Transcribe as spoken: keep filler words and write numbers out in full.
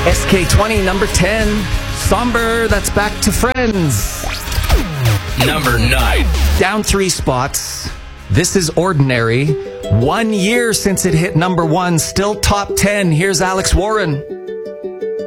S K twenty, number ten. Somber, that's Back to Friends. Number nine. Down three spots. This is Ordinary. One year since it hit number one, still top ten. Here's Alex Warren.